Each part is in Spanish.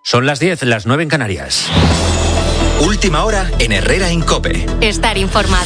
Son las 10, las 9 en Canarias. Última hora en Herrera en COPE. Estar informado.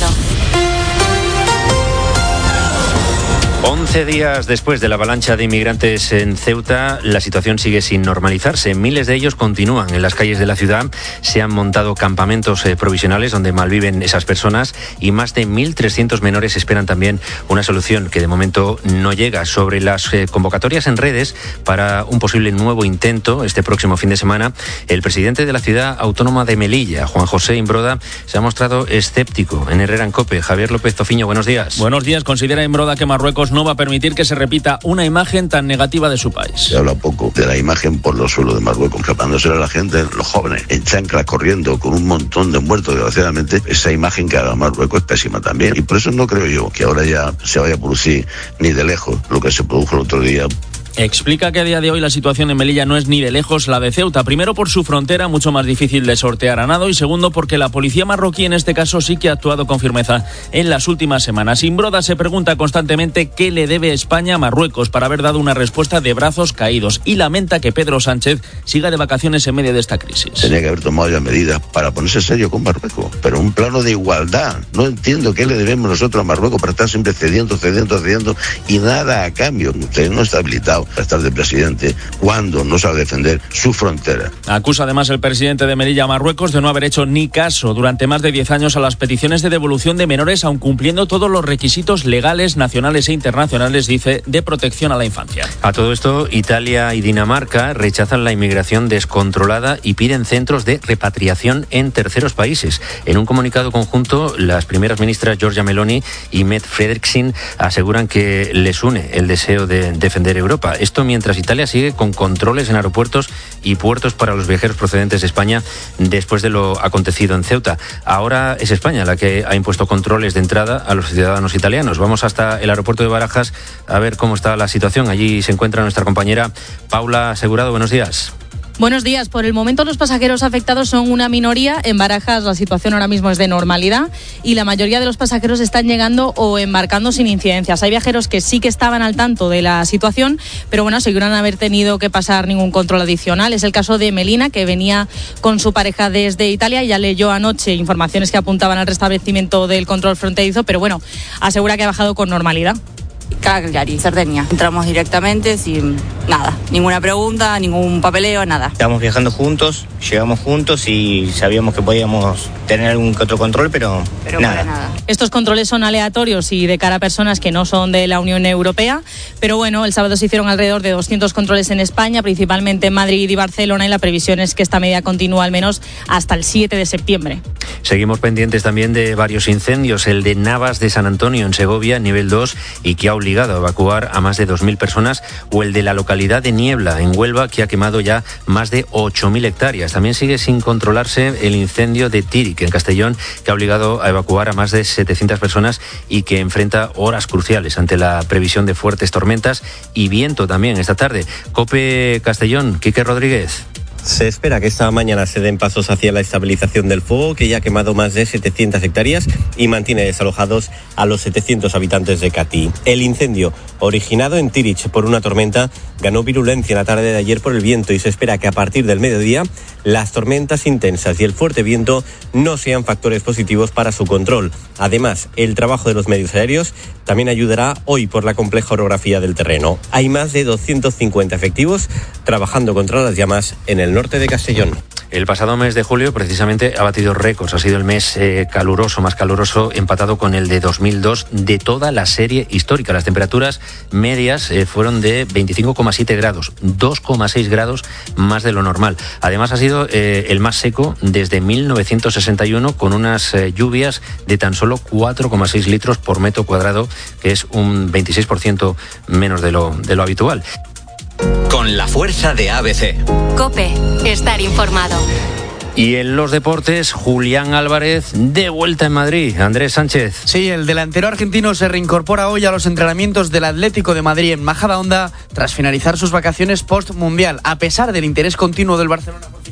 11 días después de la avalancha de inmigrantes en Ceuta, la situación sigue sin normalizarse. Miles de ellos continúan en las calles de la ciudad. Se han montado campamentos provisionales donde malviven esas personas y más de 1.300 menores esperan también una solución que de momento no llega. Sobre las convocatorias en redes para un posible nuevo intento este próximo fin de semana, el presidente de la ciudad autónoma de Melilla, Juan José Imbroda, se ha mostrado escéptico. En Herrera en COPE, Javier López Tofiño, buenos días. Buenos días. Considera Imbroda que Marruecos no va a permitir que se repita una imagen tan negativa de su país. Se habla poco de la imagen por los suelos de Marruecos, escapándose a la gente, los jóvenes, en chanclas corriendo con un montón de muertos, desgraciadamente. Esa imagen que haga Marruecos es pésima también. Y por eso no creo yo que ahora ya se vaya a producir ni de lejos lo que se produjo el otro día. Explica que a día de hoy la situación en Melilla no es ni de lejos la de Ceuta. Primero, por su frontera, mucho más difícil de sortear a nado. Y segundo, porque la policía marroquí en este caso sí que ha actuado con firmeza en las últimas semanas. Imbroda se pregunta constantemente qué le debe España a Marruecos para haber dado una respuesta de brazos caídos. Y lamenta que Pedro Sánchez siga de vacaciones en medio de esta crisis. Tenía que haber tomado ya medidas para ponerse serio con Marruecos. Pero un plano de igualdad. No entiendo qué le debemos nosotros a Marruecos para estar siempre cediendo y nada a cambio. Usted no está habilitado para estar de presidente cuando no sabe defender su frontera. Acusa además el presidente de Melilla a Marruecos de no haber hecho ni caso durante más de 10 años a las peticiones de devolución de menores, aun cumpliendo todos los requisitos legales, nacionales e internacionales, dice, de protección a la infancia. A todo esto, Italia y Dinamarca rechazan la inmigración descontrolada y piden centros de repatriación en terceros países. En un comunicado conjunto, las primeras ministras Giorgia Meloni y Mette Frederiksen aseguran que les une el deseo de defender Europa. Esto mientras Italia sigue con controles en aeropuertos y puertos para los viajeros procedentes de España después de lo acontecido en Ceuta. Ahora es España la que ha impuesto controles de entrada a los ciudadanos italianos. Vamos hasta el aeropuerto de Barajas a ver cómo está la situación. Allí se encuentra nuestra compañera Paula Asegurado. Buenos días. Buenos días. Por el momento los pasajeros afectados son una minoría. En Barajas la situación ahora mismo es de normalidad y la mayoría de los pasajeros están llegando o embarcando sin incidencias. Hay viajeros que sí que estaban al tanto de la situación, pero bueno, aseguran haber tenido que pasar ningún control adicional. Es el caso de Melina, que venía con su pareja desde Italia. Ya leyó anoche informaciones que apuntaban al restablecimiento del control fronterizo, pero bueno, asegura que ha bajado con normalidad. Cagliari, Cerdeña. Entramos directamente sin nada, ninguna pregunta, ningún papeleo, nada. Estamos viajando juntos, llegamos juntos y sabíamos que podíamos tener algún que otro control, pero nada. Estos controles son aleatorios y de cara a personas que no son de la Unión Europea, pero bueno, el sábado se hicieron alrededor de 200 controles en España, principalmente en Madrid y Barcelona, y la previsión es que esta medida continúe al menos hasta el 7 de septiembre. Seguimos pendientes también de varios incendios, el de Navas de San Antonio en Segovia, nivel 2, y que ha obligado a evacuar a más de 2.000 personas, o el de la localidad de Niebla, en Huelva, que ha quemado ya más de 8.000 hectáreas. También sigue sin controlarse el incendio de Tíric, en Castellón, que ha obligado a evacuar a más de 700 personas y que enfrenta horas cruciales ante la previsión de fuertes tormentas y viento también esta tarde. COPE Castellón, Quique Rodríguez. Se espera que esta mañana se den pasos hacia la estabilización del fuego, que ya ha quemado más de 700 hectáreas y mantiene desalojados a los 700 habitantes de Catí. El incendio, originado en Tirich por una tormenta, ganó virulencia en la tarde de ayer por el viento y se espera que a partir del mediodía las tormentas intensas y el fuerte viento no sean factores positivos para su control. Además, el trabajo de los medios aéreos también ayudará hoy por la compleja orografía del terreno. Hay más de 250 efectivos trabajando contra las llamas en el norte de Castellón. El pasado mes de julio precisamente ha batido récords. Ha sido el mes más caluroso, empatado con el de 2002 de toda la serie histórica. Las temperaturas medias fueron de 25,7 grados, 2,6 grados más de lo normal. Además ha sido el más seco desde 1961, con unas lluvias de tan solo 4,6 litros por metro cuadrado, que es un 26% menos de lo habitual. Con la fuerza de ABC. COPE, estar informado. Y en los deportes, Julián Álvarez de vuelta en Madrid. Andrés Sánchez. Sí, el delantero argentino se reincorpora hoy a los entrenamientos del Atlético de Madrid en Majadahonda tras finalizar sus vacaciones post-mundial, a pesar del interés continuo del Barcelona por fichar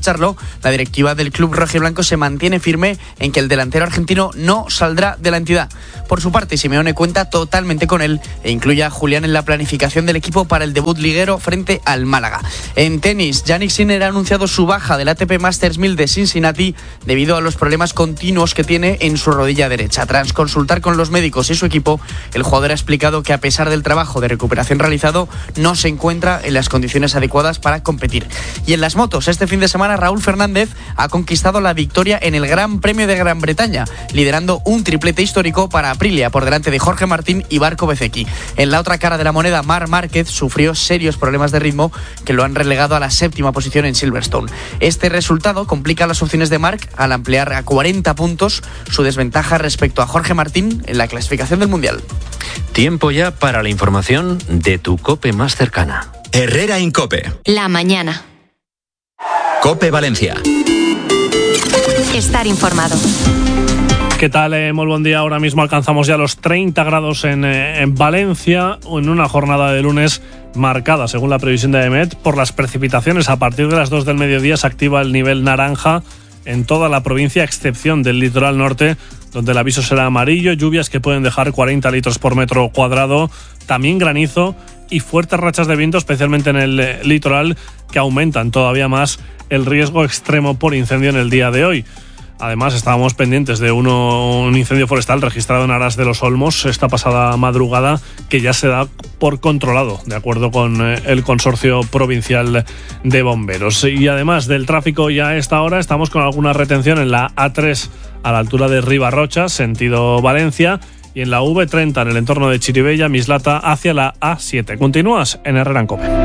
marcharlo, la directiva del club rojiblanco se mantiene firme en que el delantero argentino no saldrá de la entidad. Por su parte, Simeone cuenta totalmente con él e incluye a Julián en la planificación del equipo para el debut liguero frente al Málaga. En tenis, Jannik Sinner ha anunciado su baja del ATP Masters 1000 de Cincinnati debido a los problemas continuos que tiene en su rodilla derecha. Tras consultar con los médicos y su equipo, el jugador ha explicado que a pesar del trabajo de recuperación realizado, no se encuentra en las condiciones adecuadas para competir. Y en las motos, este fin de semana Raúl Fernández ha conquistado la victoria en el Gran Premio de Gran Bretaña, liderando un triplete histórico para Aprilia por delante de Jorge Martín y Barco Bezzecchi. En la otra cara de la moneda, Marc Márquez sufrió serios problemas de ritmo que lo han relegado a la 7ª posición en Silverstone. Este resultado complica las opciones de Marc al ampliar a 40 puntos su desventaja respecto a Jorge Martín en la clasificación del Mundial. Tiempo ya para la información de tu COPE más cercana. Herrera Incope. La mañana. COPE Valencia. Estar informado. ¿Qué tal? Muy buen día. Ahora mismo alcanzamos ya los 30 grados en Valencia, en una jornada de lunes marcada, según la previsión de EMET, por las precipitaciones. A partir de las 2 del mediodía se activa el nivel naranja en toda la provincia, a excepción del litoral norte, donde el aviso será amarillo, lluvias que pueden dejar 40 litros por metro cuadrado, también granizo y fuertes rachas de viento, especialmente en el litoral, que aumentan todavía más el riesgo extremo por incendio en el día de hoy. Además, estábamos pendientes de un incendio forestal registrado en Aras de los Olmos esta pasada madrugada, que ya se da por controlado, de acuerdo con el Consorcio Provincial de Bomberos. Y además del tráfico, ya a esta hora estamos con alguna retención en la A3 a la altura de Ribarrocha, sentido Valencia, y en la V30 en el entorno de Chirivella, Mislata, hacia la A7. Continúas en Herrera en COPE.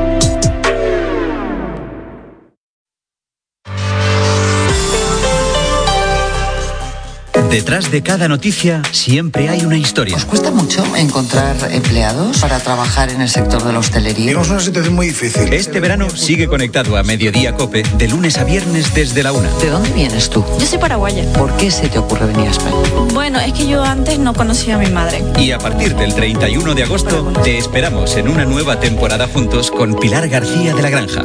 Detrás de cada noticia siempre hay una historia. ¿Os cuesta mucho encontrar empleados para trabajar en el sector de la hostelería? Tenemos una situación muy difícil. Este verano sigue conectado a Mediodía COPE de lunes a viernes desde la 1. ¿De dónde vienes tú? Yo soy paraguaya. ¿Por qué se te ocurre venir a España? Bueno, es que yo antes no conocía a mi madre. Y a partir del 31 de agosto te esperamos en una nueva temporada juntos con Pilar García de la Granja.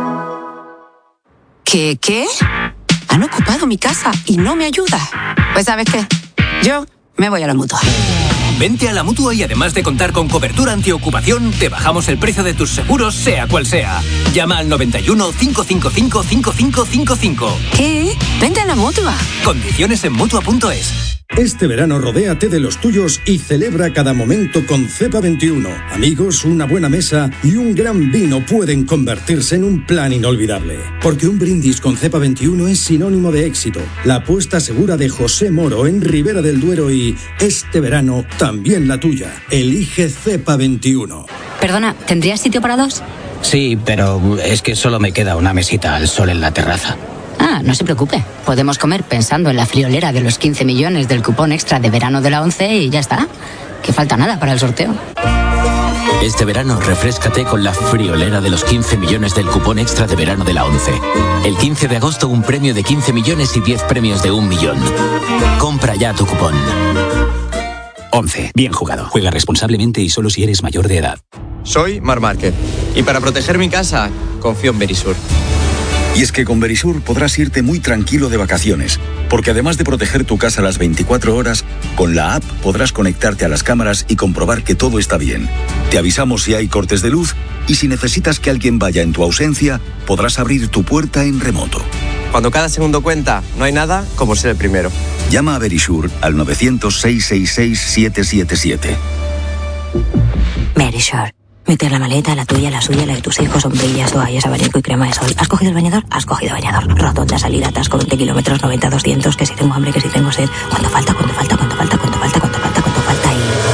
¿Qué? Han ocupado mi casa y no me ayuda. Pues ¿sabes qué? Yo me voy a la Mutua. Vente a la Mutua y además de contar con cobertura antiocupación, te bajamos el precio de tus seguros, sea cual sea. Llama al 91 555 5555. ¿Qué? Vente a la Mutua. Condiciones en Mutua.es. Este verano rodéate de los tuyos y celebra cada momento con Cepa 21. Amigos, una buena mesa y un gran vino pueden convertirse en un plan inolvidable. Porque un brindis con Cepa 21 es sinónimo de éxito. La apuesta segura de José Moro en Ribera del Duero y este verano también la tuya. Elige Cepa 21. Perdona, ¿tendrías sitio para dos? Sí, pero es que solo me queda una mesita al sol en la terraza. Ah, no se preocupe. Podemos comer pensando en la friolera de los 15 millones del cupón extra de verano de la 11 y ya está. Que falta nada para el sorteo. Este verano refréscate con la friolera de los 15 millones del cupón extra de verano de la 11. El 15 de agosto un premio de 15 millones y 10 premios de 1 millón. Compra ya tu cupón. 11. Bien jugado. Juega responsablemente y solo si eres mayor de edad. Soy Marc Márquez y para proteger mi casa confío en Verisur. Y es que con Verisur podrás irte muy tranquilo de vacaciones, porque además de proteger tu casa las 24 horas, con la app podrás conectarte a las cámaras y comprobar que todo está bien. Te avisamos si hay cortes de luz y si necesitas que alguien vaya en tu ausencia, podrás abrir tu puerta en remoto. Cuando cada segundo cuenta, no hay nada como ser el primero. Llama a Verisur al 900-666-777. Verisur. Meter la maleta, la tuya, la suya, la de tus hijos, sombrillas, toallas, abanico y crema de sol. ¿Has cogido el bañador? Has cogido bañador. Rotonda, salida, atasco, 20 kilómetros, 90, 200, que si tengo hambre, que si tengo sed. ¿Cuánto falta? ¿Cuánto falta? ¿Cuánto falta? ¿Cuánto falta? ¿Cuánto falta? ¿Cuánto falta?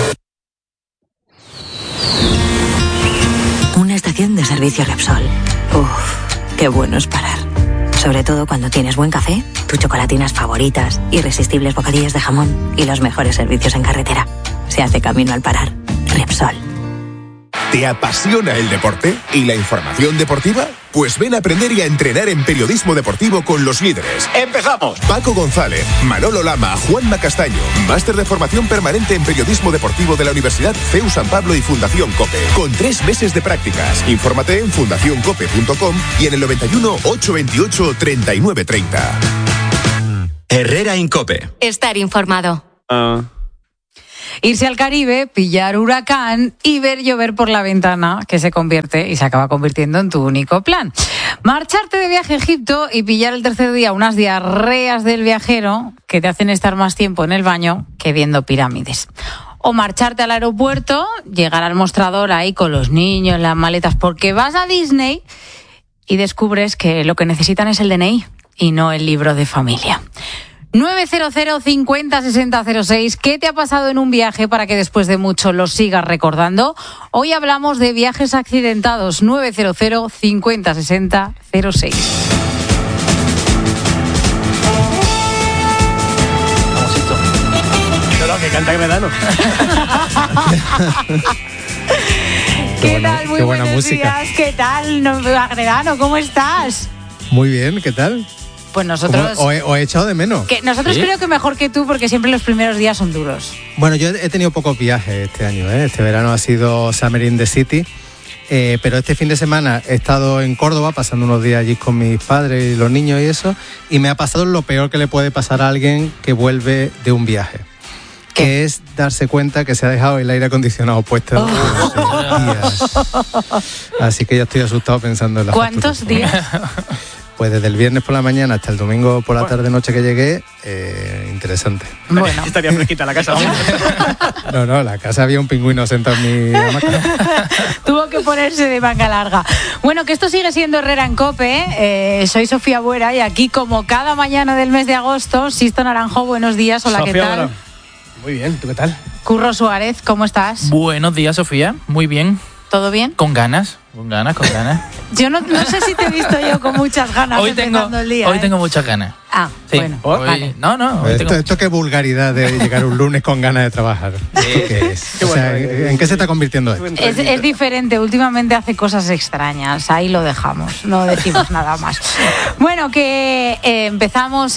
Y... una estación de servicio Repsol. Uf, qué bueno es parar. Sobre todo cuando tienes buen café, tus chocolatinas favoritas, irresistibles bocadillos de jamón y los mejores servicios en carretera. Se hace camino al parar. Repsol. ¿Te apasiona el deporte y la información deportiva? Pues ven a aprender y a entrenar en periodismo deportivo con los líderes. ¡Empezamos! Paco González, Manolo Lama, Juanma Castaño. Máster de formación permanente en periodismo deportivo de la Universidad CEU San Pablo y Fundación COPE. Con 3 meses de prácticas. Infórmate en fundacioncope.com y en el 91 828 3930. Herrera Incope. Estar informado. Irse al Caribe, pillar huracán y ver llover por la ventana, que se convierte y se acaba convirtiendo en tu único plan. Marcharte de viaje a Egipto y pillar el tercer día unas diarreas del viajero que te hacen estar más tiempo en el baño que viendo pirámides. O marcharte al aeropuerto, llegar al mostrador ahí con los niños, las maletas, porque vas a Disney y descubres que lo que necesitan es el DNI y no el libro de familia. 900 50 60 06. ¿Qué te ha pasado en un viaje para que después de mucho lo sigas recordando? Hoy hablamos de viajes accidentados. 900 50 60 06. No, que canta Agredano. ¿Qué tal? Muy qué buena buenos música. días. ¿Qué tal, Agredano? ¿Cómo estás? Muy bien, ¿qué tal? Pues nosotros... ¿Os he echado de menos? Que nosotros creo que mejor que tú, porque siempre los primeros días son duros. Bueno, yo he tenido pocos viajes este año, ¿eh? Este verano ha sido Summer in the City, pero este fin de semana he estado en Córdoba, pasando unos días allí con mis padres y los niños y eso, y me ha pasado lo peor que le puede pasar a alguien que vuelve de un viaje. Que es darse cuenta que se ha dejado el aire acondicionado puesto días. Así que ya estoy asustado pensando en la ¿Cuántos factura. días? Pues desde el viernes por la mañana hasta el domingo por la tarde-noche que llegué, interesante. Bueno. Estaría fresquita la casa. No, la casa había un pingüino sentado en mi hamaca. Tuvo que ponerse de manga larga. Bueno, que esto sigue siendo Herrera en COPE. Soy Sofía Buera y aquí, como cada mañana del mes de agosto, Sisto Naranjo, buenos días. Hola, Sofía, ¿qué tal? Buena. Muy bien, ¿tú qué tal? Curro Suárez, ¿cómo estás? Buenos días, Sofía. Muy bien. ¿Todo bien? Con ganas. Yo no sé si te he visto yo con muchas ganas empezando el día. Hoy tengo muchas ganas. Ah, sí. bueno. Hoy, vale. No. Esto qué vulgaridad de llegar un lunes con ganas de trabajar. ¿Qué es? O sea, ¿en qué se está convirtiendo esto? Es diferente, últimamente hace cosas extrañas, ahí lo dejamos, no decimos nada más. Bueno, que empezamos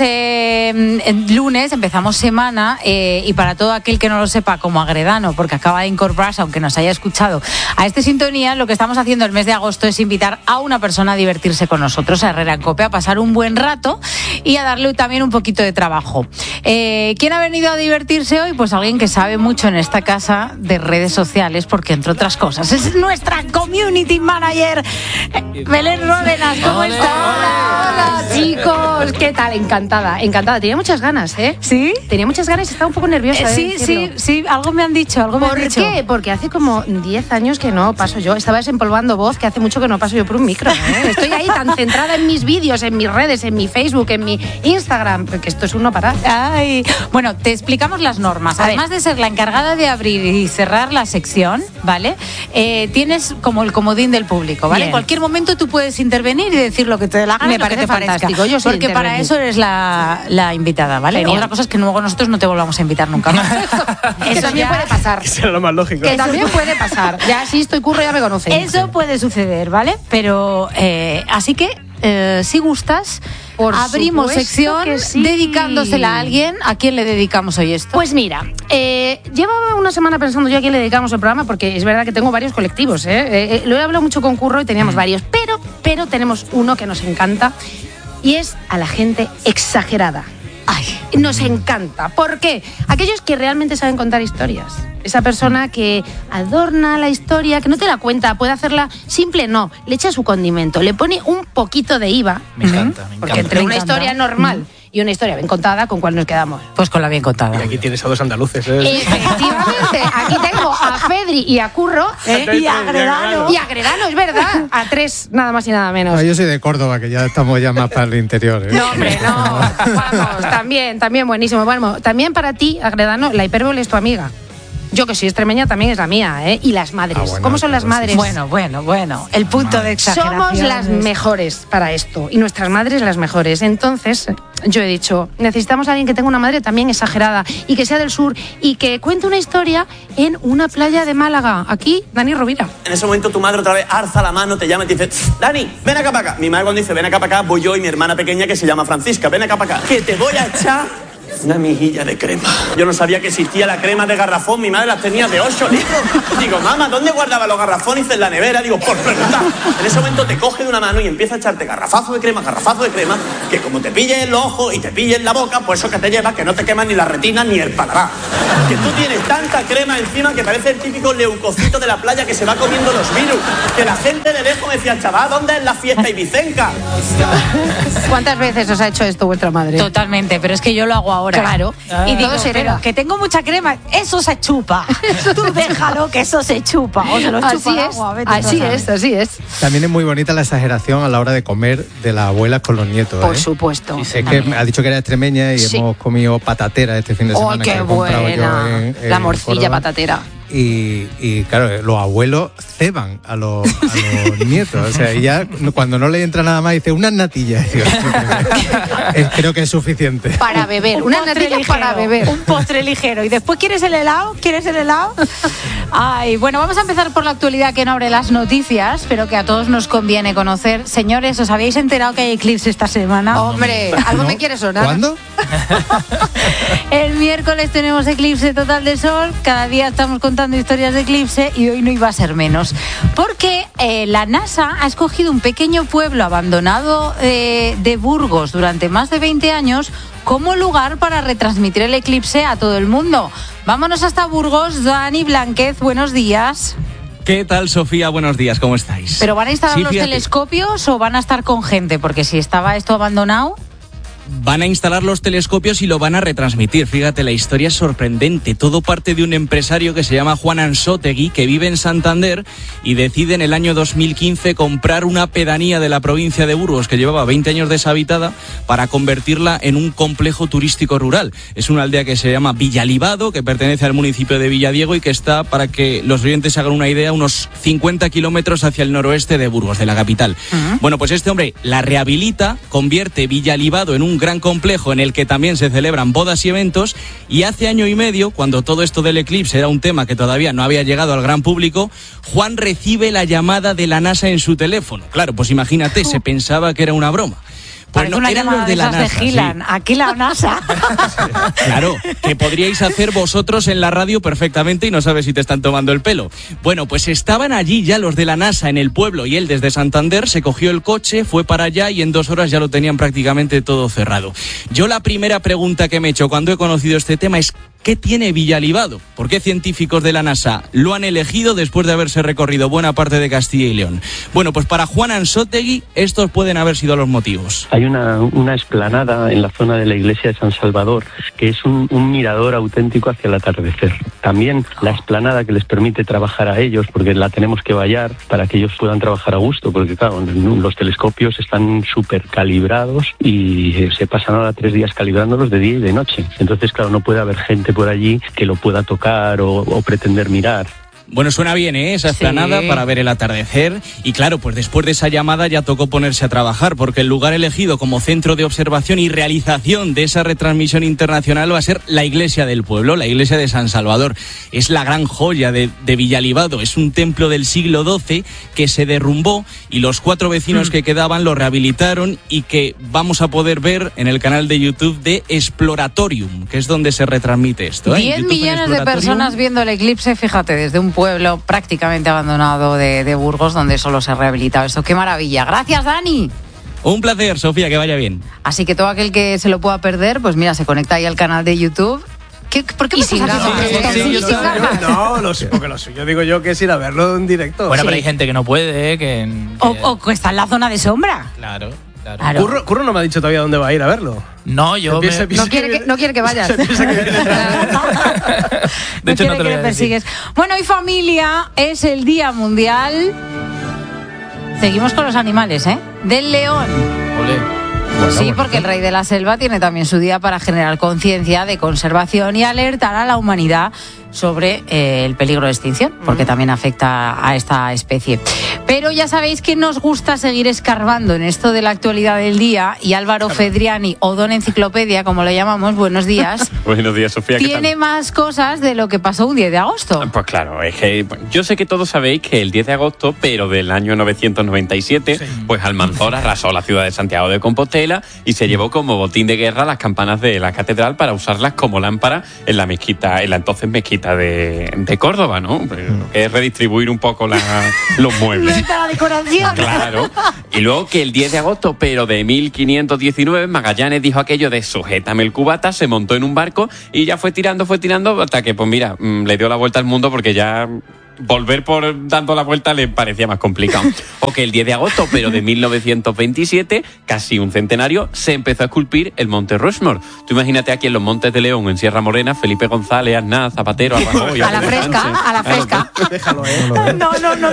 lunes, empezamos semana, y para todo aquel que no lo sepa, como Agredano, porque acaba de incorporarse, aunque nos haya escuchado a esta sintonía, lo que estamos haciendo el mes de agosto es invitar a una persona a divertirse con nosotros, a Herrera en COPE, a pasar un buen rato y a darle también un poquito de trabajo. ¿Quién ha venido a divertirse hoy? Pues alguien que sabe mucho en esta casa de redes sociales, porque entre otras cosas es nuestra community manager, Belén Ródenas. ¿Cómo estás? Hola, chicos, ¿qué tal? Encantada. Tenía muchas ganas, ¿eh? ¿Sí? Tenía muchas ganas y estaba un poco nerviosa. Sí, algo me han dicho. ¿Por qué? Porque hace como 10 años que no paso yo. Estaba desempolvando voz, que hace mucho que no paso yo por un micro, ¿eh? Estoy ahí tan centrada en mis vídeos, en mis redes, en mi Facebook, en mi Instagram, que esto es un no parar. Ay, bueno, te explicamos las normas. Además de ser la encargada de abrir y cerrar la sección, ¿vale? Tienes como el comodín del público, ¿vale? Bien. En cualquier momento tú puedes intervenir y decir lo que te dé la gana. Me parece fantástico. Yo soy porque para eso eres la invitada, ¿vale? Genial. Otra cosa es que luego nosotros no te volvamos a invitar nunca más. Eso también puede pasar. Que será lo más lógico. Que también puede pasar. Ya si estoy curro ya me conocen. Eso puede suceder, ¿vale? Pero así que si gustas, abrimos sección dedicándosela a alguien. ¿A quién le dedicamos hoy esto? Pues mira, llevaba una semana pensando yo a quién le dedicamos el programa, porque es verdad que tengo varios colectivos, lo he hablado mucho con Curro y teníamos varios, pero tenemos uno que nos encanta y es a la gente exagerada. Ay, nos encanta. ¿Por qué? Aquellos que realmente saben contar historias. Esa persona que adorna la historia, que no te la cuenta, puede hacerla simple, no. Le echa su condimento, le pone un poquito de IVA. Me encanta. Porque entre una historia normal y una historia bien contada, ¿con cuál nos quedamos? Pues con la bien contada. Y aquí tienes a dos andaluces, Efectivamente, aquí tengo a Fedri y a Curro y a Agredano. Y a Agredano, es verdad. A 3, nada más y nada menos. Yo soy de Córdoba, que ya estamos ya más para el interior. No, hombre, no. Vamos, también buenísimo. Bueno, también para ti, Agredano, la hipérbole es tu amiga. Yo que soy extremeña también es la mía, ¿eh? Y las madres. Bueno, ¿Cómo son las madres? Bueno. El punto de exageración. Somos las mejores para esto. Y nuestras madres las mejores. Entonces, yo he dicho, necesitamos a alguien que tenga una madre también exagerada y que sea del sur y que cuente una historia en una playa de Málaga. Aquí, Dani Rovira. En ese momento tu madre otra vez alza la mano, te llama y te dice: Dani, ven acá para acá. Mi madre cuando dice ven acá para acá, voy yo y mi hermana pequeña que se llama Francisca. Ven acá para acá. Que te voy a echar una mejilla de crema. Yo no sabía que existía la crema de garrafón. Mi madre las tenía de 8 litros. Digo, mamá, ¿dónde guardaba los garrafones? Dice, en la nevera. Digo, por preguntar. En ese momento te coge de una mano y empieza a echarte garrafazo de crema, que como te pille en los ojos y te pille en la boca, pues eso que te lleva, que no te queman ni la retina ni el paladar. Que tú tienes tanta crema encima que parece el típico leucocito de la playa que se va comiendo los virus. Que la gente de lejos me decía, chaval, ¿dónde es la fiesta ibicenca? ¿Cuántas veces os ha hecho esto vuestra madre? Totalmente, pero es que yo lo hago ahora. Claro. Y digo, Todo se hereda. pero que tengo mucha crema, eso se chupa. Tú déjalo que eso se chupa. O se lo chupa el agua, vete tú a saber. Así es. También es muy bonita la exageración a la hora de comer de las abuelas con los nietos. Por supuesto. Es que ha dicho que era extremeña y hemos comido patatera este fin de semana. ¡Oh, qué que he comprado buena! yo La morcilla Córdoba. patatera. Y claro, los abuelos ceban a los nietos. O sea, y ya cuando no le entra nada más dice unas natillas. Digo, creo que es suficiente. Para beber, unas natillas para beber. Un postre ligero. ¿Y después quieres el helado? Ay, bueno, vamos a empezar por la actualidad que no abre las noticias, pero que a todos nos conviene conocer. Señores, ¿os habéis enterado que hay eclipse esta semana? Hombre, algo me quiere sonar. ¿Cuándo? El miércoles tenemos eclipse total de sol. Cada día estamos contando historias de eclipse y hoy no iba a ser menos. Porque la NASA ha escogido un pequeño pueblo abandonado de Burgos durante más de 20 años como lugar para retransmitir el eclipse a todo el mundo. Vámonos hasta Burgos. Dani Blánquez, buenos días. ¿Qué tal, Sofía? Buenos días, ¿cómo estáis? ¿Pero van a instalar los fíjate. telescopios o van a estar con gente? Porque si estaba esto abandonado... Van a instalar los telescopios y lo van a retransmitir. Fíjate, la historia es sorprendente. Todo parte de un empresario que se llama Juan Ansótegui, que vive en Santander y decide en el año 2015 comprar una pedanía de la provincia de Burgos que llevaba 20 años deshabitada para convertirla en un complejo turístico rural. Es una aldea que se llama Villalibado, que pertenece al municipio de Villadiego y que está, para que los oyentes se hagan una idea, unos 50 kilómetros hacia el noroeste de Burgos, de la capital. Bueno, pues este hombre la rehabilita, convierte Villalibado en un gran complejo en el que también se celebran bodas y eventos, y hace año y medio, cuando todo esto del eclipse era un tema que todavía no había llegado al gran público, Juan recibe la llamada de la NASA en su teléfono. Claro, pues imagínate, se pensaba que era una broma. Pues no, una eran llamada los de la esas NASA. de Gilan. Sí. Aquí la NASA. Claro, que podríais hacer vosotros en la radio perfectamente y no sabes si te están tomando el pelo. Bueno, pues estaban allí ya los de la NASA en el pueblo y él desde Santander se cogió el coche, fue para allá y en 2 horas ya lo tenían prácticamente todo cerrado. Yo la primera pregunta que me he hecho cuando he conocido este tema es: ¿qué tiene Villalibado? ¿Por qué científicos de la NASA lo han elegido después de haberse recorrido buena parte de Castilla y León? Bueno, pues para Juan Ansótegui estos pueden haber sido los motivos. Hay una explanada en la zona de la iglesia de San Salvador que es un mirador auténtico hacia el atardecer. También la explanada que les permite trabajar a ellos, porque la tenemos que vallar para que ellos puedan trabajar a gusto, porque claro, los telescopios están súper calibrados y se pasan ahora 3 días calibrándolos de día y de noche. Entonces, claro, no puede haber gente por allí que lo pueda tocar o pretender mirar. Bueno, suena bien, ¿eh? Esa explanada para ver el atardecer. Y claro, pues después de esa llamada ya tocó ponerse a trabajar, porque el lugar elegido como centro de observación y realización de esa retransmisión internacional va a ser la iglesia del pueblo, la iglesia de San Salvador. Es la gran joya de Villalibado. Es un templo del siglo XII que se derrumbó y los 4 vecinos que quedaban lo rehabilitaron y que vamos a poder ver en el canal de YouTube de Exploratorium, que es donde se retransmite esto. 10 millones de personas viendo el eclipse, fíjate, desde un pueblo prácticamente abandonado de Burgos, donde solo se ha rehabilitado esto. ¡Qué maravilla! Gracias, Dani. Un placer, Sofía, que vaya bien. Así que todo aquel que se lo pueda perder, pues mira, se conecta ahí al canal de YouTube. ¿Por qué me sin estás haciendo gafas? No, lo suyo digo yo que es ir a verlo en directo. Bueno, pero hay gente que no puede, que O que está en la zona de sombra. Claro. Curro no me ha dicho todavía dónde va a ir a verlo. No, yo No quiere que vayas. De hecho, no te lo voy a decir. Persigues. Bueno, hoy, familia, es el Día Mundial. Seguimos con los animales, ¿eh? Del león. Olé. Sí, porque el rey de la selva tiene también su día para generar conciencia de conservación y alertar a la humanidad sobre el peligro de extinción, porque también afecta a esta especie. Pero ya sabéis que nos gusta seguir escarbando en esto de la actualidad del día, y Álvaro Fedriani, o Don Enciclopedia, como lo llamamos, buenos días. Buenos días, Sofía. Tiene más cosas de lo que pasó un 10 de agosto. Pues claro, es que yo sé que todos sabéis que el 10 de agosto, pero del año 997, pues Almanzor arrasó la ciudad de Santiago de Compostela y se llevó como botín de guerra las campanas de la catedral para usarlas como lámpara en la mezquita, en la entonces mezquita de Córdoba, ¿no? Que es redistribuir un poco los muebles. La decoración. Claro. Y luego que el 10 de agosto, pero de 1519, Magallanes dijo aquello de sujétame el cubata, se montó en un barco y ya fue tirando hasta que, pues mira, le dio la vuelta al mundo porque ya volver por dando la vuelta le parecía más complicado. O que el 10 de agosto, pero de 1927, casi un centenario, se empezó a esculpir el Monte Rushmore. Tú imagínate aquí en los Montes de León, en Sierra Morena, Felipe González, Aznar, Zapatero, Rajoy, a la fresca. Déjalo, No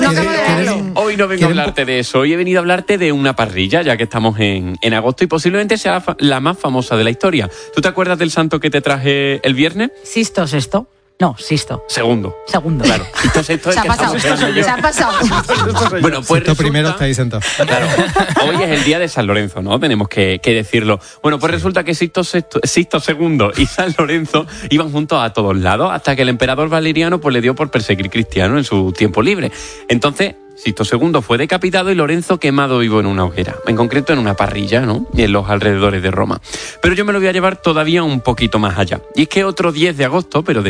Hoy no vengo a hablarte de eso, hoy he venido a hablarte de una parrilla, ya que estamos en agosto y posiblemente sea la más famosa de la historia. ¿Tú te acuerdas del santo que te traje el viernes? Sisto Sexto. No, Sisto. Segundo. Claro. Sisto Sexto es Se ha pasado. Bueno, pues Sisto primero está ahí sentado. Claro, hoy es el día de San Lorenzo, ¿no? Tenemos que decirlo. Bueno, pues resulta que Sisto II y San Lorenzo iban juntos a todos lados hasta que el emperador Valeriano pues le dio por perseguir cristianos en su tiempo libre. Entonces, Sisto II fue decapitado y Lorenzo quemado vivo en una hoguera, en concreto en una parrilla, ¿no? Y en los alrededores de Roma. Pero yo me lo voy a llevar todavía un poquito más allá. Y es que otro 10 de agosto, pero de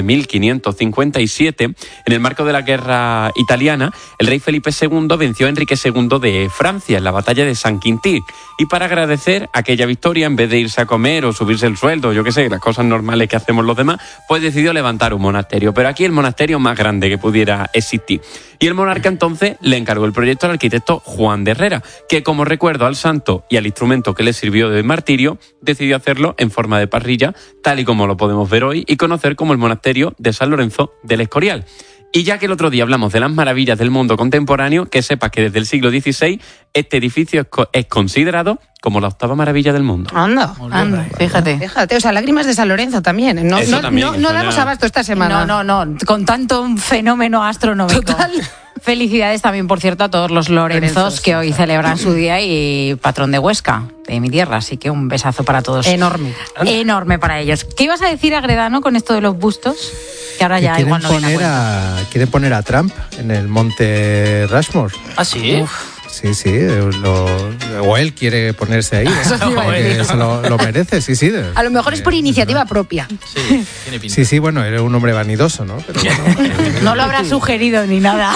1557, en el marco de la guerra italiana, el rey Felipe II venció a Enrique II de Francia en la batalla de San Quintín. Y para agradecer aquella victoria, en vez de irse a comer o subirse el sueldo, yo qué sé, las cosas normales que hacemos los demás, pues decidió levantar un monasterio. Pero aquí el monasterio más grande que pudiera existir. Y el monarca entonces le encargó el proyecto al arquitecto Juan de Herrera, que como recuerdo al santo y al instrumento que le sirvió de martirio, decidió hacerlo en forma de parrilla, tal y como lo podemos ver hoy y conocer como el monasterio de San Lorenzo del Escorial. Y ya que el otro día hablamos de las maravillas del mundo contemporáneo, que sepas que desde el siglo XVI este edificio es considerado como la 8ª maravilla del mundo. Anda, fíjate. O sea, lágrimas de San Lorenzo también. No damos abasto esta semana. No, con tanto fenómeno astronómico. Total. Felicidades también, por cierto, a todos los Lorenzos que hoy celebran su día y patrón de Huesca, de mi tierra. Así que un besazo para todos. Enorme para ellos. ¿Qué ibas a decir, Agredano, con esto de los bustos? Que ahora ya igual no viene a cuenta. Quieren poner a Trump en el Monte Rushmore. ¿Ah, sí? Uf. Sí, o él quiere ponerse ahí, porque se lo merece, sí. A lo mejor es por iniciativa propia. Sí, tiene pinta. Sí, bueno, eres un hombre vanidoso, ¿no? Pero bueno, no lo habrá sugerido ni nada.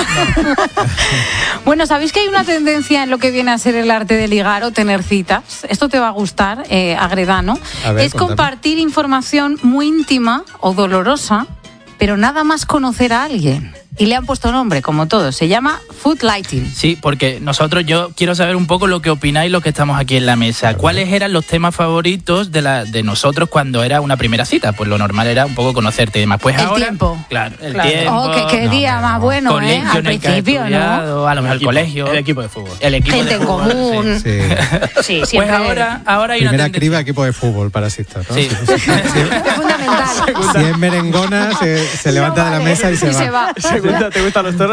Bueno, ¿sabéis que hay una tendencia en lo que viene a ser el arte de ligar o tener citas? Esto te va a gustar, Agredano. Es compartir información muy íntima o dolorosa, pero nada más conocer a alguien. Y le han puesto nombre, como todos. Se llama Food Lighting. Sí, porque yo quiero saber un poco lo que opináis los que estamos aquí en la mesa. ¿Cuáles eran los temas favoritos de nosotros cuando era una primera cita? Pues lo normal era un poco conocerte y demás. Pues el ahora, tiempo. Claro, el tiempo. Oh, qué día más bueno, colegio al principio, ¿no? A lo mejor el colegio. El equipo de fútbol. Gente en común. Sí, siempre. Pues ahora hay primera una criba equipo de fútbol para asistir, ¿no? Sí. Es fundamental. Si es merengona, se levanta de la mesa y se va. Segunda, ¿te gustan los toros?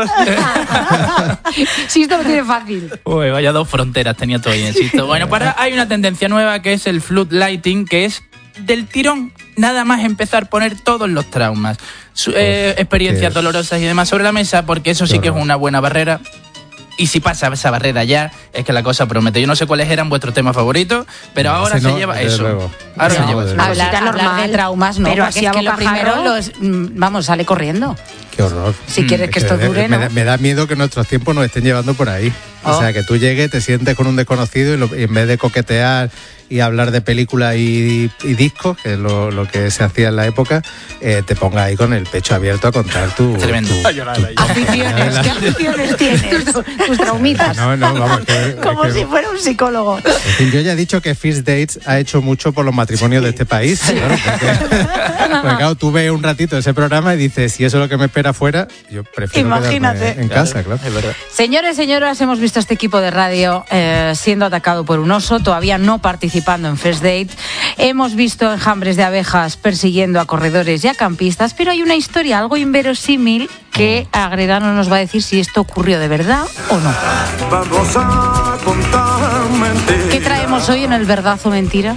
Sí, esto lo tiene fácil. Uy, vaya dos fronteras tenía todo bien, insisto. Bueno, pues ahora hay una tendencia nueva que es el floodlighting, que es del tirón nada más empezar a poner todos los traumas, experiencias dolorosas y demás sobre la mesa, porque eso sí que es una buena barrera. Y si pasa esa barrera ya, es que la cosa promete. Yo no sé cuáles eran vuestros temas favoritos, pero ahora se lleva eso. Ahora se lleva eso. Hablar de traumas, no, pero así es que lo primero sale corriendo. Qué horror. Si quieres que esto dure, ¿no? Me da miedo que nuestros tiempos nos estén llevando por ahí. O sea, que tú llegues, te sientes con un desconocido y en vez de coquetear y hablar de películas y discos, que es lo que se hacía en la época, te pongas ahí con el pecho abierto a contar tu... Tremendo. Aficiones, ¿qué aficiones tienes? Tus traumitas. No, vamos. Como si fuera un psicólogo. En fin, yo ya he dicho que First Dates ha hecho mucho por los matrimonios de este país. Sí. Claro, porque claro, tú ves un ratito ese programa y dices, si eso es lo que me espera afuera, yo prefiero quedarme en casa, claro. Es verdad. Señores, señoras, hemos visto este equipo de radio siendo atacado por un oso. Todavía no participa flipando en First Date. Hemos visto enjambres de abejas persiguiendo a corredores y a campistas, pero hay una historia algo inverosímil que Agredano nos va a decir si esto ocurrió de verdad o no. Vamos a contar mentiras. ¿Qué traemos hoy en el verdad o mentira?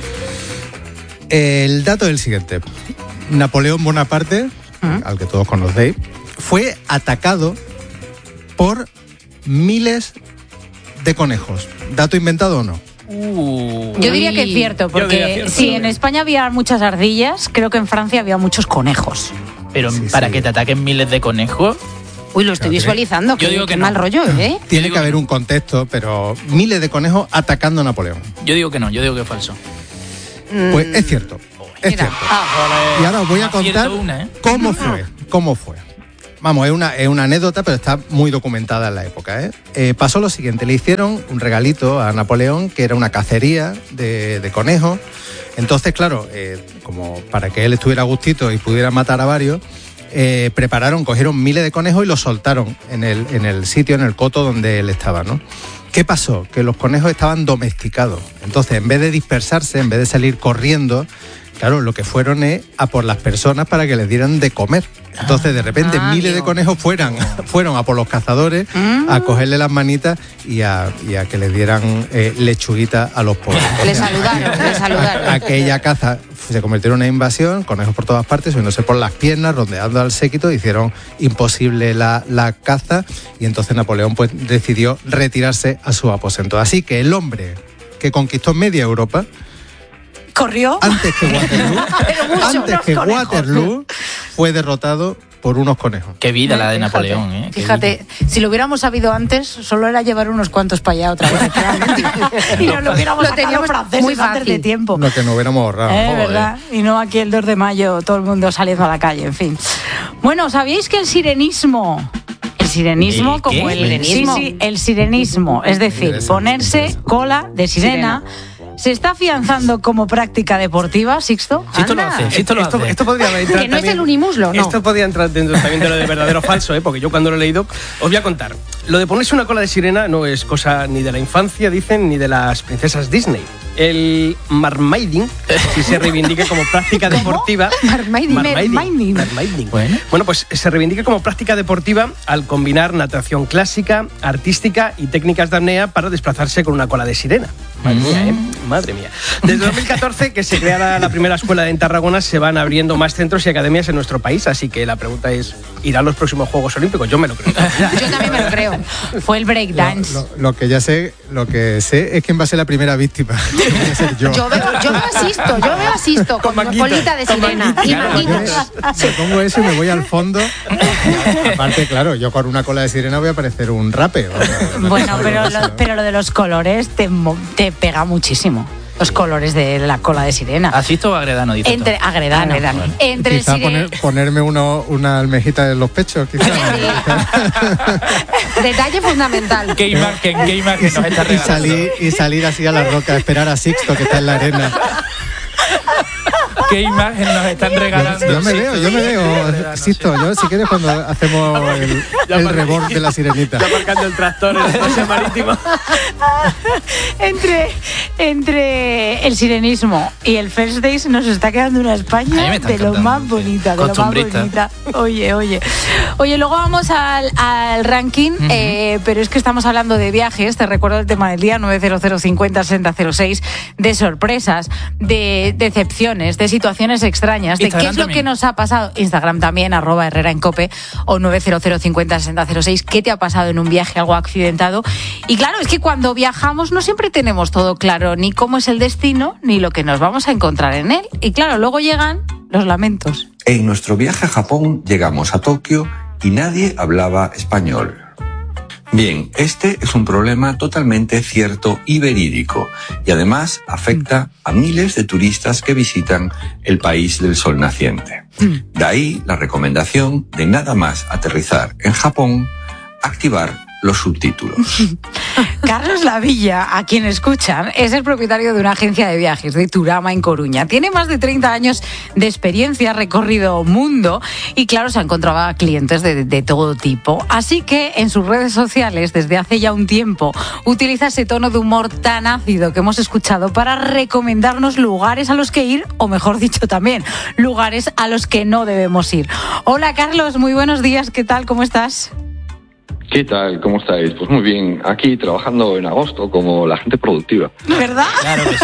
El dato es el siguiente. Napoleón Bonaparte, al que todos conocéis, fue atacado por miles de conejos. ¿Dato inventado o no? Yo diría que es cierto, porque si en España había muchas ardillas, creo que en Francia había muchos conejos. Pero para que te ataquen miles de conejos... Uy, lo estoy visualizando, Yo digo que qué no. mal rollo, ¿eh? Tiene que haber un contexto, pero miles de conejos atacando a Napoleón. Yo digo que no, yo digo que es falso. Pues es cierto. Es cierto. Y ahora os voy a contar cómo fue. Vamos, es una anécdota, pero está muy documentada en la época. Pasó lo siguiente, le hicieron un regalito a Napoleón, que era una cacería de conejos. Entonces, claro, como para que él estuviera a gustito y pudiera matar a varios, cogieron miles de conejos y los soltaron en el sitio, en el coto donde él estaba, ¿no? ¿Qué pasó? Que los conejos estaban domesticados. Entonces, en vez de dispersarse, en vez de salir corriendo, claro, lo que fueron es a por las personas para que les dieran de comer. Entonces, de repente, miles de conejos fueron a por los cazadores, a cogerle las manitas y a que les dieran lechuguita a los pobres. Le saludaron. Aquella caza se convirtió en una invasión, conejos por todas partes, subiéndose por las piernas, rondeando al séquito, hicieron imposible la caza y entonces Napoleón pues decidió retirarse a su aposento. Así que el hombre que conquistó media Europa corrió antes que Waterloo fue derrotado por unos conejos. Qué vida la de Napoleón, ¿eh? Fíjate, si lo hubiéramos sabido antes, solo era llevar unos cuantos para allá otra vez. Y no lo hubiéramos sacado los franceses muy antes de tiempo. Lo que nos hubiéramos ahorrado. ¿Verdad? Y no aquí el 2 de mayo, todo el mundo saliendo a la calle, en fin. Bueno, ¿sabíais que el sirenismo... El sirenismo, como el sirenismo. Sí, el sirenismo, es decir, ponerse cola de sirena. ¿Se está afianzando como práctica deportiva, Sixto? Sixto lo hace. Esto podría entrar que no también, es el unimuslo, ¿no? Esto podría entrar dentro también de lo de verdadero o falso, porque yo cuando lo he leído, os voy a contar. Lo de ponerse una cola de sirena no es cosa ni de la infancia, dicen, ni de las princesas Disney. El marmaiding, si se reivindica como práctica deportiva... Marmaiding. Bueno, pues se reivindica como práctica deportiva al combinar natación clásica, artística y técnicas de apnea para desplazarse con una cola de sirena. Madre mía, ¿eh? Madre mía. Desde 2014, que se crea la primera escuela en Tarragona, se van abriendo más centros y academias en nuestro país, así que la pregunta es, ¿irán los próximos Juegos Olímpicos? Yo me lo creo. Yo también me lo creo. Fue el breakdance. Lo que sé es quién va a ser la primera víctima. Voy a ser yo. Yo veo asisto con colita de sirena y manguitas. Me pongo eso y me voy al fondo. Aparte, claro, yo con una cola de sirena voy a parecer un rape. Bueno, pero lo de los colores te pega muchísimo. Los colores de la cola de sirena. ¿Asisto o Agredano? Dice Agredano. Bueno. Entre quizá ponerme una almejita en los pechos, quizá. Detalle fundamental. ¿Qué imagen nos está regalando? Y salir así a la roca, esperar a Sixto que está en la arena. ¿Qué imagen nos están regalando? Yo me veo, Sixto, yo si quieres cuando hacemos el rebord de la sirenita. Ya marcando el tractor en el paseo marítimo. Entre el sirenismo y el First Days nos está quedando una España de lo más bonita, de lo más bonita. Oye, luego vamos al ranking, pero es que estamos hablando de viajes, te recuerdo el tema del día, 900506006, de sorpresas, de decepciones, de situaciones extrañas, de qué es lo que nos ha pasado. Instagram también, @Herrera en Cope o 900506006, qué te ha pasado en un viaje, algo accidentado. Y claro, es que cuando viajamos no siempre tenemos todo claro, ni cómo es el destino, ni lo que nos vamos a encontrar en él. Y claro, luego llegan los lamentos. En nuestro viaje a Japón llegamos a Tokio y nadie hablaba español. Bien, este es un problema totalmente cierto y verídico y además afecta a miles de turistas que visitan el país del sol naciente. De ahí la recomendación de nada más aterrizar en Japón, activar los subtítulos. Carlos Lavilla, a quien escuchan, es el propietario de una agencia de viajes de Turama en Coruña. Tiene más de 30 años de experiencia, recorrido mundo y claro, se encontraba clientes de todo tipo. Así que en sus redes sociales, desde hace ya un tiempo, utiliza ese tono de humor tan ácido que hemos escuchado para recomendarnos lugares a los que ir, o mejor dicho también, lugares a los que no debemos ir. Hola Carlos, muy buenos días, ¿qué tal? ¿Cómo estás? ¿Qué tal? ¿Cómo estáis? Pues muy bien, aquí trabajando en agosto como la gente productiva. ¿Verdad? Claro que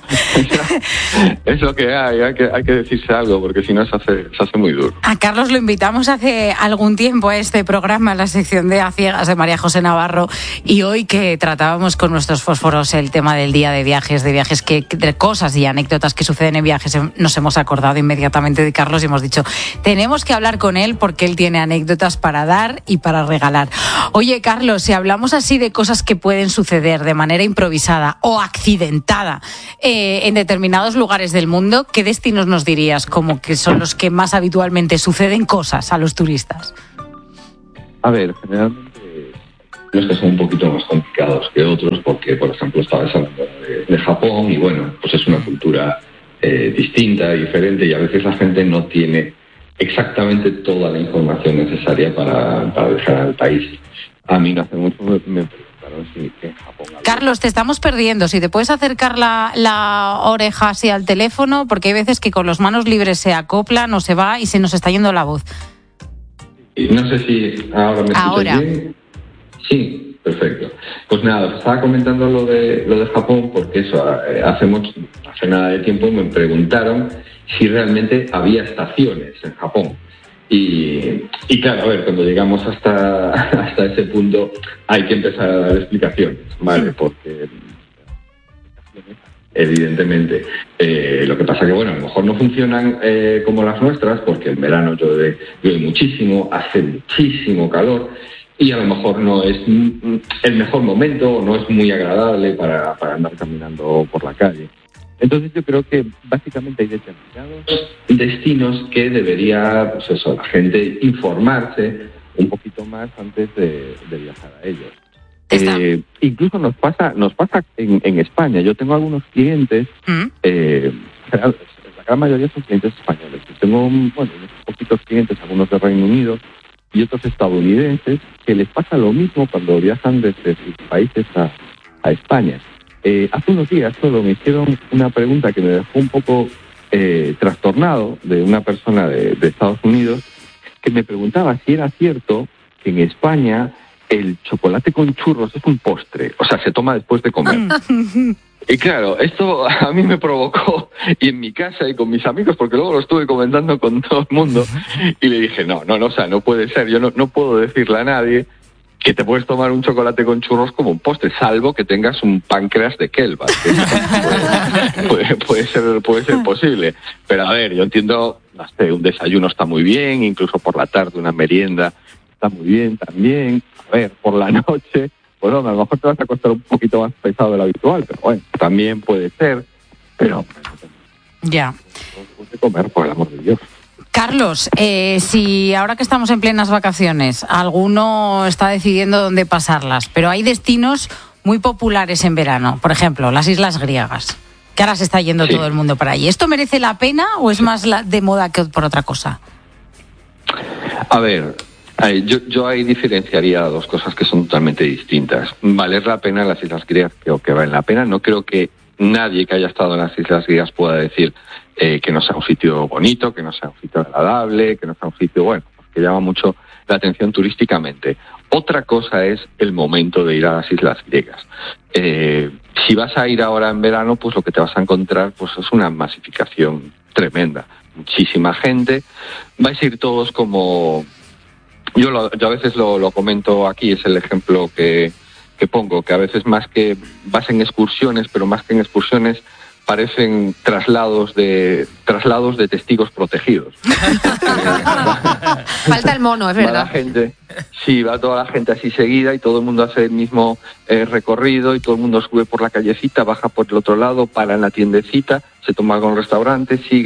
sí. Es lo que hay que decirse algo porque si no se hace muy duro. A Carlos lo invitamos hace algún tiempo a este programa, a la sección de A Ciegas de María José Navarro, y hoy que tratábamos con nuestros fósforos el tema del día de viajes de cosas y anécdotas que suceden en viajes, nos hemos acordado inmediatamente de Carlos y hemos dicho, tenemos que hablar con él porque él tiene anécdotas para dar y para regalar. Oye, Carlos, si hablamos así de cosas que pueden suceder de manera improvisada o accidentada en determinados lugares del mundo, ¿qué destinos nos dirías como que son los que más habitualmente suceden cosas a los turistas? A ver, generalmente los que son un poquito más complicados que otros porque, por ejemplo, estabas hablando de Japón y bueno, pues es una cultura distinta, diferente y a veces la gente no tiene exactamente toda la información necesaria para viajar al país. A mí no hace mucho me preguntaron si en Japón... Carlos, te estamos perdiendo. Si te puedes acercar la oreja así al teléfono, porque hay veces que con las manos libres se acoplan o se va y se nos está yendo la voz. No sé si ahora me escuchas bien. Sí, perfecto. Pues nada, estaba comentando lo de Japón porque eso, hace nada de tiempo me preguntaron si realmente había estaciones en Japón. Y claro, a ver, cuando llegamos hasta ese punto hay que empezar a dar explicaciones, ¿vale? Porque evidentemente lo que pasa que, bueno, a lo mejor no funcionan como las nuestras, porque en verano llueve muchísimo, hace muchísimo calor y a lo mejor no es el mejor momento, no es muy agradable para andar caminando por la calle. Entonces yo creo que básicamente hay determinados destinos que debería, pues eso, la gente informarse un poquito más antes de viajar a ellos. Incluso nos pasa en España. Yo tengo algunos clientes, la gran mayoría son clientes españoles. Yo tengo unos poquitos clientes, algunos de Reino Unido y otros estadounidenses, que les pasa lo mismo cuando viajan desde sus países a España. Hace unos días solo me hicieron una pregunta que me dejó un poco trastornado de una persona de Estados Unidos que me preguntaba si era cierto que en España el chocolate con churros es un postre, o sea, se toma después de comer. Y claro, esto a mí me provocó, y en mi casa y con mis amigos, porque luego lo estuve comentando con todo el mundo, y le dije, no, o sea, no puede ser, yo no puedo decirle a nadie que te puedes tomar un chocolate con churros como un postre, salvo que tengas un páncreas de Kelva. Puede ser posible. Pero a ver, yo entiendo, no sé, un desayuno está muy bien, incluso por la tarde una merienda está muy bien también. A ver, por la noche, bueno, a lo mejor te vas a costar un poquito más pesado de lo habitual, pero bueno, también puede ser. Pero ya. No puede comer, por el amor de Dios. Carlos, si ahora que estamos en plenas vacaciones, alguno está decidiendo dónde pasarlas, pero hay destinos muy populares en verano, por ejemplo, las Islas Griegas, que ahora se está yendo todo el mundo para allí. ¿Esto merece la pena o es más de moda que por otra cosa? A ver, yo ahí diferenciaría dos cosas que son totalmente distintas. Valer la pena las Islas Griegas, creo que valen la pena. No creo que nadie que haya estado en las Islas Griegas pueda decir que no sea un sitio bonito, que no sea un sitio agradable, que no sea un sitio, bueno, que llama mucho la atención turísticamente. Otra cosa es el momento de ir a las Islas Griegas. Si vas a ir ahora en verano, pues lo que te vas a encontrar pues es una masificación tremenda. Muchísima gente. Vais a ir todos como... Yo a veces lo comento aquí, es el ejemplo que pongo, que a veces más que vas en excursiones, pero más que en excursiones parecen traslados de testigos protegidos. Falta el mono, es verdad. Va toda la gente así seguida y todo el mundo hace el mismo recorrido y todo el mundo sube por la callecita, baja por el otro lado, para en la tiendecita, se toma algo en el restaurante, sigue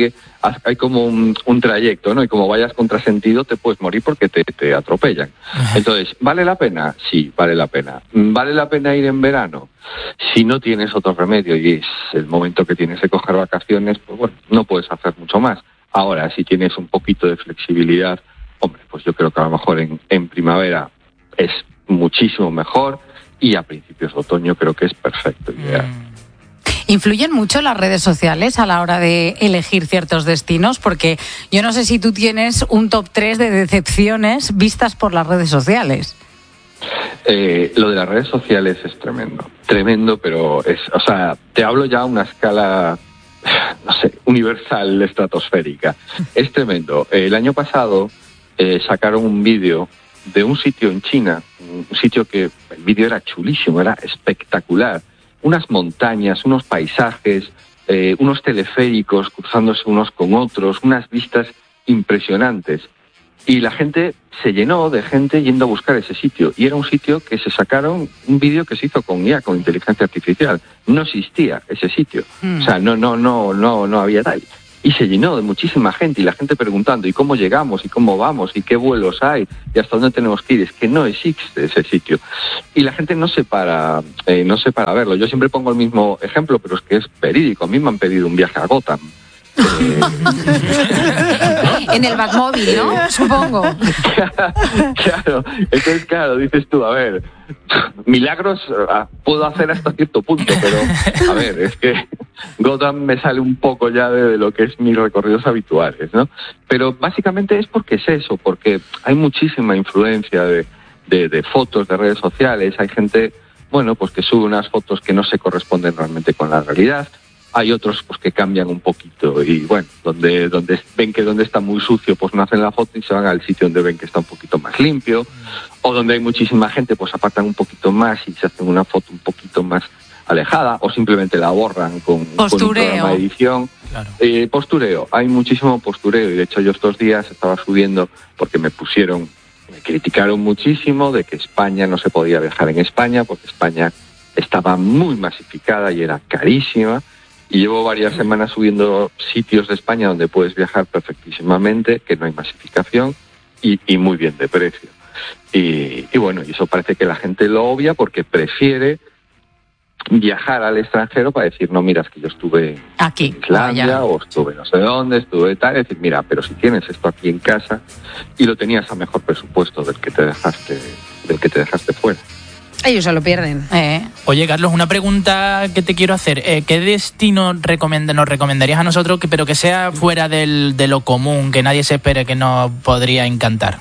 hay como un trayecto, ¿no? Y como vayas contrasentido te puedes morir porque te atropellan. Entonces, ¿vale la pena? Sí, vale la pena. ¿Vale la pena ir en verano? Si no tienes otro remedio y es el momento que tienes que coger vacaciones, pues bueno, no puedes hacer mucho más. Ahora, si tienes un poquito de flexibilidad, hombre, pues yo creo que a lo mejor en primavera es muchísimo mejor y a principios de otoño creo que es perfecto. ¿Influyen mucho las redes sociales a la hora de elegir ciertos destinos? Porque yo no sé si tú tienes un top 3 de decepciones vistas por las redes sociales. Lo de las redes sociales es tremendo, pero te hablo ya a una escala, no sé, universal, estratosférica. Es tremendo. El año pasado sacaron un vídeo de un sitio en China, un sitio que el vídeo era chulísimo, era espectacular. Unas montañas, unos paisajes, unos teleféricos cruzándose unos con otros, unas vistas impresionantes. Y la gente se llenó de gente yendo a buscar ese sitio. Y era un sitio que se sacaron, un vídeo que se hizo con IA, con inteligencia artificial. No existía ese sitio. O sea, no había tal. Y se llenó de muchísima gente y la gente preguntando, ¿y cómo llegamos? ¿Y cómo vamos? ¿Y qué vuelos hay? ¿Y hasta dónde tenemos que ir? Es que no existe ese sitio. Y la gente no se para verlo. Yo siempre pongo el mismo ejemplo, pero es que es verídico. A mí me han pedido un viaje a Gotham. En el Batmóvil, ¿no? Supongo. Claro, entonces claro, dices tú, a ver, milagros puedo hacer hasta cierto punto, pero a ver, es que Gotham me sale un poco ya de lo que es mis recorridos habituales, ¿no? Pero básicamente es porque es eso, porque hay muchísima influencia de fotos, de redes sociales, hay gente, bueno, pues que sube unas fotos que no se corresponden realmente con la realidad. Hay otros pues que cambian un poquito y bueno, donde ven que donde está muy sucio pues no hacen la foto y se van al sitio donde ven que está un poquito más limpio, o donde hay muchísima gente pues apartan un poquito más y se hacen una foto un poquito más alejada, o simplemente la borran con un programa de edición. Claro. Postureo, hay muchísimo postureo y de hecho yo estos días estaba subiendo porque me criticaron muchísimo de que España no se podía viajar en España porque España estaba muy masificada y era carísima. Y llevo varias semanas subiendo sitios de España donde puedes viajar perfectísimamente, que no hay masificación y muy bien de precio. Y bueno, y eso parece que la gente lo obvia porque prefiere viajar al extranjero para decir, no, mira, es que yo estuve aquí, en Islandia o estuve no sé dónde, estuve tal. Es decir, mira, pero si tienes esto aquí en casa y lo tenías a mejor presupuesto del que te dejaste fuera. Ellos se lo pierden. Oye, Carlos, una pregunta que te quiero hacer. ¿Qué destino nos recomendarías a nosotros, pero que sea fuera de lo común, que nadie se espere que nos podría encantar?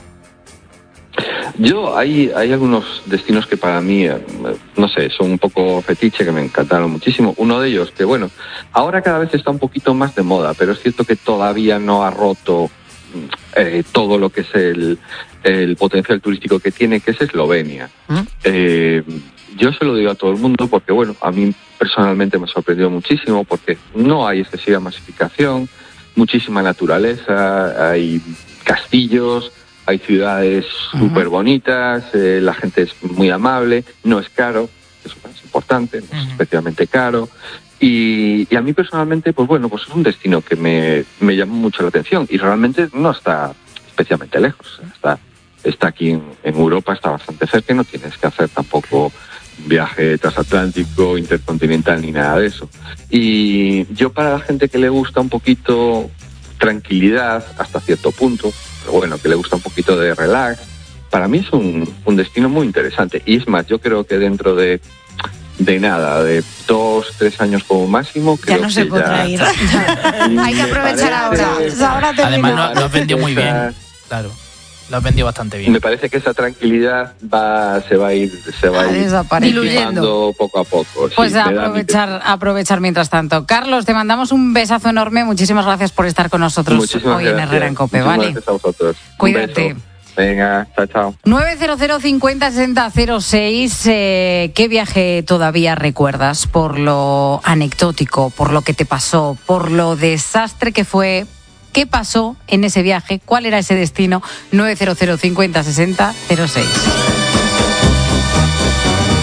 Hay algunos destinos que para mí, no sé, son un poco fetiche, que me encantaron muchísimo. Uno de ellos, que bueno, ahora cada vez está un poquito más de moda, pero es cierto que todavía no ha roto todo lo que es el potencial turístico que tiene, que es Eslovenia. Yo se lo digo a todo el mundo porque, bueno, a mí personalmente me sorprendió muchísimo porque no hay excesiva masificación, muchísima naturaleza, hay castillos, hay ciudades súper bonitas, la gente es muy amable, no es caro, eso es importante, no es especialmente caro. Y a mí personalmente, pues bueno, pues es un destino que me llamó mucho la atención y realmente no está especialmente lejos. Está aquí en Europa, está bastante cerca y no tienes que hacer tampoco un viaje transatlántico, intercontinental ni nada de eso. Y yo, para la gente que le gusta un poquito tranquilidad hasta cierto punto, pero bueno, que le gusta un poquito de relax, para mí es un destino muy interesante. Y es más, yo creo que dentro de 2-3 años como máximo, creo ya no se podrá ir. Hay que aprovechar ahora. Además lo has vendido muy bien. Claro, lo has vendido bastante bien. Me parece que esa tranquilidad se va a ir diluyendo poco a poco. Pues sí, aprovechar mientras tanto. Carlos, te mandamos un besazo enorme. Muchísimas gracias por estar con nosotros hoy en Herrera en COPE. Muchísimas gracias a vosotros. Cuídate. Venga, chao. 900 50 60 06. ¿Qué viaje todavía recuerdas por lo anecdótico, por lo que te pasó, por lo desastre que fue? ¿Qué pasó en ese viaje? ¿Cuál era ese destino? 900 50 60 06.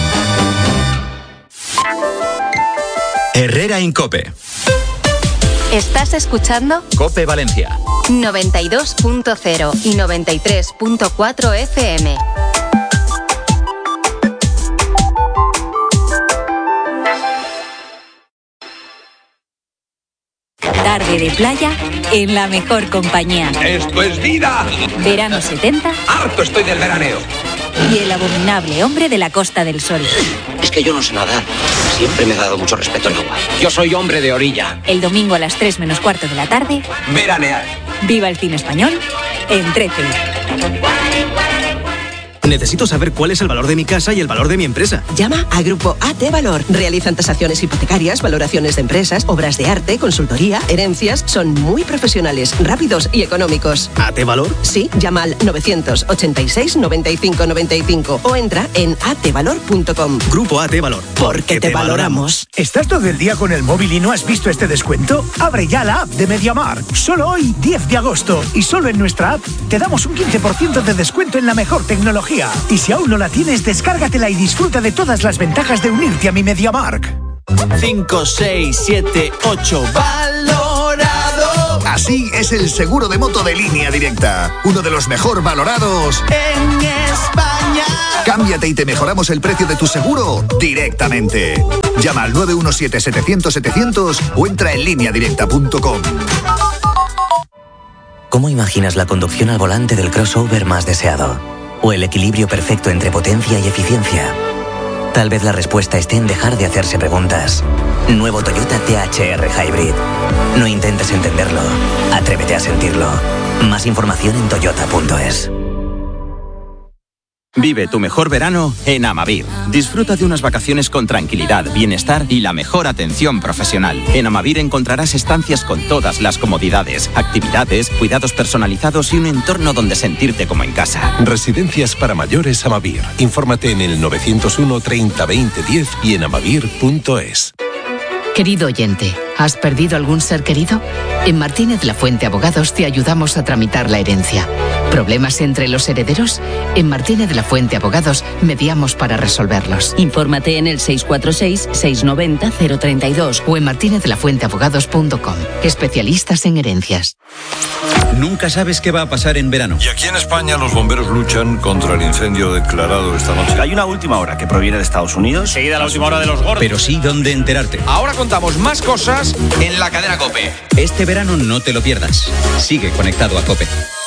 Herrera en COPE. Estás escuchando COPE Valencia. 92.0 y 93.4 FM. Tarde de playa en la mejor compañía. ¡Esto es vida! Verano 70. ¡Harto estoy del veraneo! Y el abominable hombre de la Costa del Sol. Es que yo no sé nadar. Siempre me ha dado mucho respeto el agua. Yo soy hombre de orilla. El domingo a las 3 menos cuarto de la tarde. Veranear. Viva el cine español en 13. Necesito saber cuál es el valor de mi casa y el valor de mi empresa. Llama a Grupo AT Valor. Realizan tasaciones hipotecarias, valoraciones de empresas, obras de arte, consultoría, herencias. Son muy profesionales, rápidos y económicos. ¿AT Valor? Sí, llama al 986 95 95 o entra en atvalor.com. Grupo AT Valor. Porque te valoramos. ¿Estás todo el día con el móvil y no has visto este descuento? Abre ya la app de MediaMarkt. Solo hoy, 10 de agosto. Y solo en nuestra app te damos un 15% de descuento en la mejor tecnología. Y si aún no la tienes, descárgatela y disfruta de todas las ventajas de unirte a mi MediaMarkt. 5, 6, 7, 8. ¡Valorado! Así es el seguro de moto de Línea Directa. Uno de los mejor valorados en España. Cámbiate y te mejoramos el precio de tu seguro directamente. Llama al 917-700-700 o entra en lineadirecta.com. ¿Cómo imaginas la conducción al volante del crossover más deseado? ¿O el equilibrio perfecto entre potencia y eficiencia? Tal vez la respuesta esté en dejar de hacerse preguntas. Nuevo Toyota THR Hybrid. No intentes entenderlo. Atrévete a sentirlo. Más información en toyota.es. Vive tu mejor verano en Amavir. Disfruta de unas vacaciones con tranquilidad, bienestar y la mejor atención profesional. En Amavir encontrarás estancias con todas las comodidades, actividades, cuidados personalizados y un entorno donde sentirte como en casa. Residencias para mayores Amavir. Infórmate en el 901 30 20 10 y en amavir.es. Querido oyente, ¿has perdido algún ser querido? En Martínez La Fuente Abogados te ayudamos a tramitar la herencia. ¿Problemas entre los herederos? En Martínez La Fuente Abogados mediamos para resolverlos. Infórmate en el 646-690-032 o en martinezlafuenteabogados.com. Especialistas en herencias. Nunca sabes qué va a pasar en verano. Y aquí en España los bomberos luchan contra el incendio declarado esta noche. Hay una última hora que proviene de Estados Unidos. Seguida la última hora de los gordos. Pero sí dónde enterarte. Ahora contamos más cosas en la cadena COPE. Este verano no te lo pierdas. Sigue conectado a COPE.